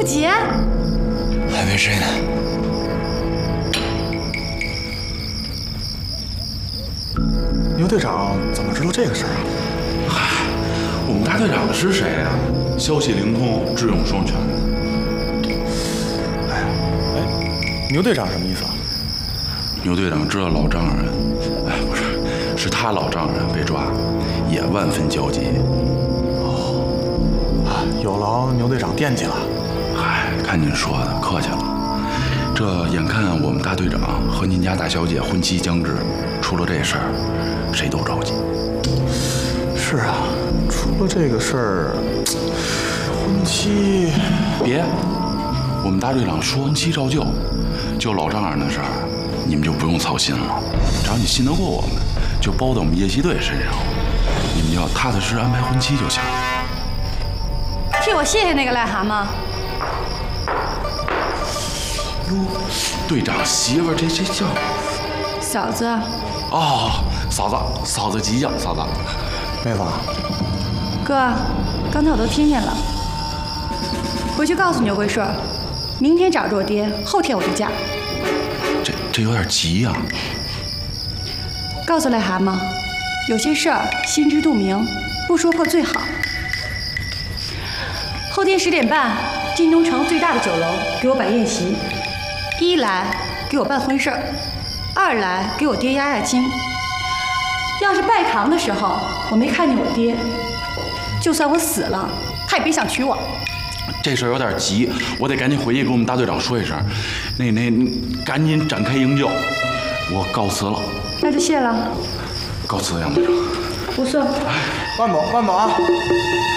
杰， 还没睡呢。 牛队长怎么知道这个事儿啊？ 嗨，我们大队长是谁呀？消息灵通，智勇双全。 牛队长什么意思啊？ 牛队长知道老丈人，不是，是他老丈人被抓，也万分焦急。 有劳牛队长惦记了。 嗨，看您说的，客气了。这眼看我们大队长和您家大小姐婚期将至，出了这事儿，谁都着急。 是啊，出了这个事儿，婚期别，我们大队长说婚期照旧，就老丈人的事儿，你们就不用操心了。只要你信得过我们，就包在我们夜袭队身上，你们就要踏踏实实安排婚期就行了。 替我谢谢那个癞蛤蟆。 哟，队长媳妇儿，这叫嫂子， 哦，嫂子吉祥，嫂子。 妹子， 哥，刚才我都听见了，回去告诉牛桂顺，明天找着我爹，后天我就嫁。 这有点急呀。 告诉癞蛤蟆，有些事儿心知肚明，不说破最好。后天10点半，晋东城最大的酒楼给我摆宴席，一来给我办婚事儿，二来给我爹压压惊。要是拜堂的时候我没看见我爹，就算我死了，他也别想娶我。 这事儿有点急，我得赶紧回去给我们大队长说一声，那赶紧展开营救。我告辞了。 那就谢了。 告辞，杨队长。 不送。 慢走，慢走啊！